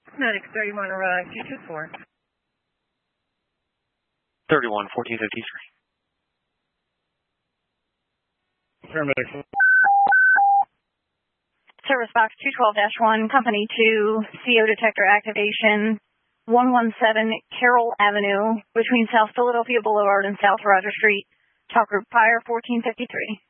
Medic 31 arrived, 224. 31, 1453. Paramedic. Service Box 212-1, Company 2, CO detector activation, 117 Carroll Avenue, between South Philadelphia Boulevard and South Roger Street. Talk group fire 1453.